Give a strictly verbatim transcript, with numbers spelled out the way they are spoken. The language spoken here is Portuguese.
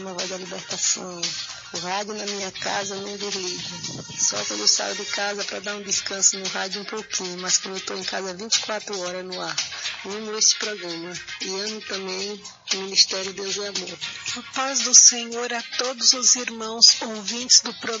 Uma voz da libertação. O rádio na minha casa eu não desligo. Só quando eu saio de casa para dar um descanso no rádio um pouquinho, mas quando eu estou em casa vinte e quatro horas no ar. Amo esse programa e amo também o Ministério Deus e Amor. A paz do Senhor a todos os irmãos ouvintes do programa.